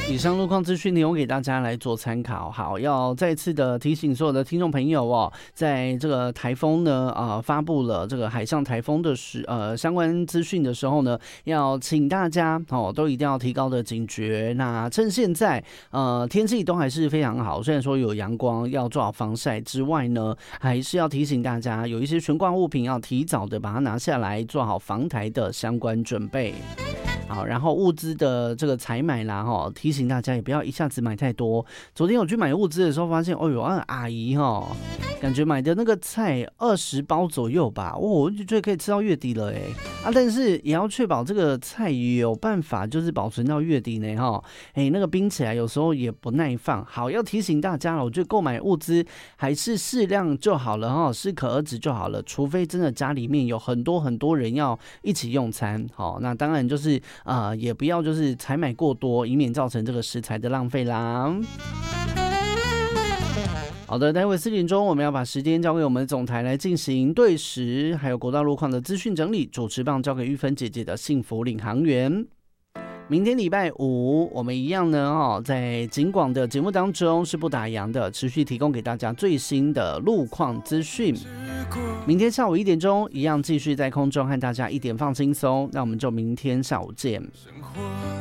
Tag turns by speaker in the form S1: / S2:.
S1: 以上路况资讯提供给大家来做参考。好，要再次的提醒所有的听众朋友哦，在这个台风呢发布了这个海上台风的相关资讯的时候呢，要请大家都一定要提高的警觉。那趁现在天气都还是非常好，虽然说有阳光，要做好防晒之外呢，还是要提醒大家有一些悬挂物品要提早的把它拿下来，做好防台的相关准备。好，然后物资的这个采买啦，提醒大家也不要一下子买太多。昨天我去买物资的时候，发现，哦呦，阿姨感觉买的那个菜20包左右吧，我就觉得可以吃到月底了但是也要确保这个菜有办法就是保存到月底呢那个冰起来有时候也不耐放。好，要提醒大家了，我觉得购买物资还是适量就好了适可而止就好了，除非真的家里面有很多人要一起用餐，那当然就是也不要就是采买过多，以免造成这个食材的浪费啦。好的，待会4点钟我们要把时间交给我们的总台来进行对时还有国道路况的资讯整理，主持棒交给玉芬姐姐的幸福领航员。明天礼拜五，我们一样呢在警广的节目当中是不打烊的，持续提供给大家最新的路况资讯。明天下午1点钟，一样继续在空中和大家一点放轻松。那我们就明天下午见。